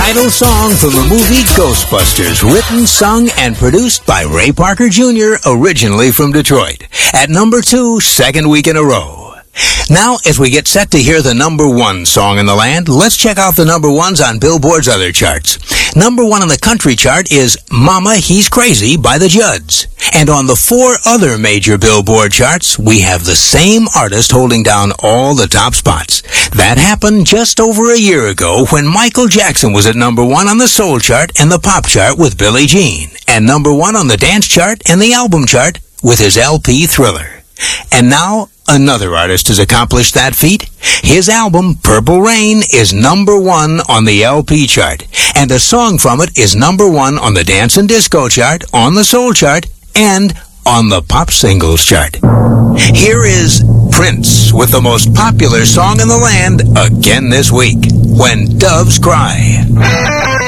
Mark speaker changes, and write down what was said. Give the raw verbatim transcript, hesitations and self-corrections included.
Speaker 1: title song from the movie Ghostbusters, written, sung, and produced by Ray Parker Junior, originally from Detroit. At number two, second week in a row. Now, as we get set to hear the number one song in the land, let's check out the number ones on Billboard's other charts. Number one on the country chart is Mama, He's Crazy by the Judds. And on the four other major Billboard charts, we have the same artist holding down all the top spots. That happened just over a year ago when Michael Jackson was at number one on the soul chart and the pop chart with Billie Jean, and number one on the dance chart and the album chart with his L P Thriller. And now, another artist has accomplished that feat. His album, Purple Rain, is number one on the L P chart, and a song from it is number one on the dance and disco chart, on the soul chart, and on the pop singles chart. Here is Prince with the most popular song in the land again this week, When Doves Cry.